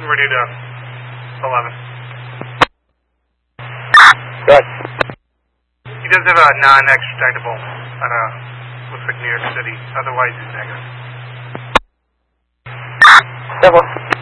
ready to 11. Good. He does have a non-extraditable at looks like New York City. Otherwise, he's negative. Civil.